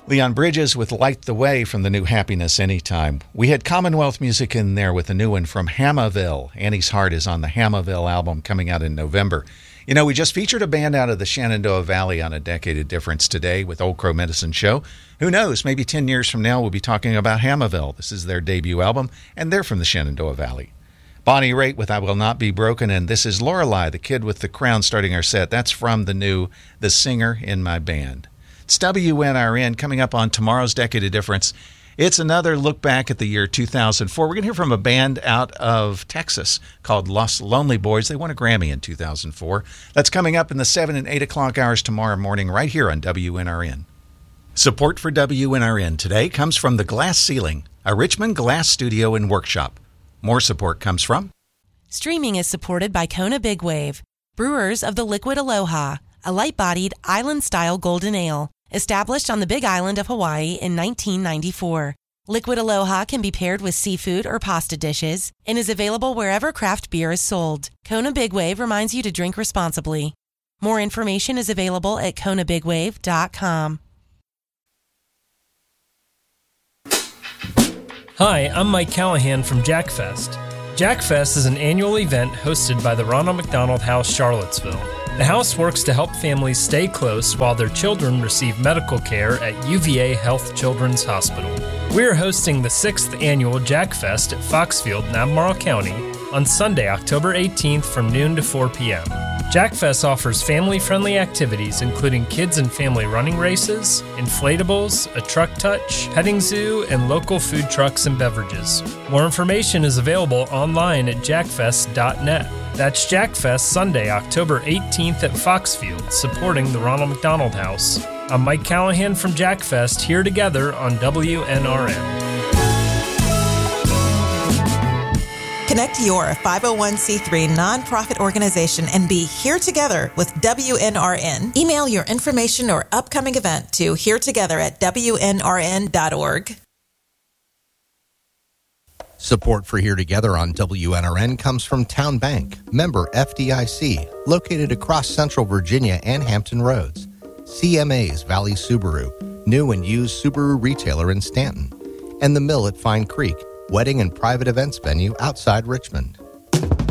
Leon Bridges with Light the Way from the new Happiness Anytime. We had Commonwealth music in there with a new one from Hamaville. Annie's Heart is on the Hamaville album coming out in November. You know, we just featured a band out of the Shenandoah Valley on A Decade of Difference today with Old Crow Medicine Show. Who knows, maybe 10 years from now we'll be talking about Hamaville. This is their debut album, and they're from the Shenandoah Valley. Bonnie Raitt with I Will Not Be Broken, and this is Lorelei, the kid with the crown, starting our set. That's from the new The Singer in My Band. It's WNRN coming up on tomorrow's Decade of Difference. It's another look back at the year 2004. We're going to hear from a band out of Texas called Los Lonely Boys. They won a Grammy in 2004. That's coming up in the 7 and 8 o'clock hours tomorrow morning right here on WNRN. Support for WNRN today comes from The Glass Ceiling, a Richmond glass studio and workshop. More support comes from... Streaming is supported by Kona Big Wave, brewers of the Liquid Aloha, a light-bodied, island-style golden ale, established on the Big Island of Hawaii in 1994. Liquid Aloha can be paired with seafood or pasta dishes and is available wherever craft beer is sold. Kona Big Wave reminds you to drink responsibly. More information is available at konabigwave.com. Hi, I'm Mike Callahan from Jackfest. Jackfest is an annual event hosted by the Ronald McDonald House, Charlottesville. The house works to help families stay close while their children receive medical care at UVA Health Children's Hospital. We're hosting the 6th annual Jackfest at Foxfield in Albemarle County on Sunday, October 18th from noon to 4 p.m. Jackfest offers family-friendly activities including kids and family running races, inflatables, a truck touch, petting zoo, and local food trucks and beverages. More information is available online at jackfest.net. That's Jackfest Sunday, October 18th at Foxfield, supporting the Ronald McDonald House. I'm Mike Callahan from Jackfest, here together on WNRN. Connect your 501c3 nonprofit organization and be here together with WNRN. Email your information or upcoming event to heretogether@WNRN.org. Support for Here Together on WNRN comes from Town Bank, member FDIC, located across Central Virginia and Hampton Roads. CMA's Valley Subaru, new and used Subaru retailer in Stanton. And The Mill at Fine Creek, wedding and private events venue outside Richmond.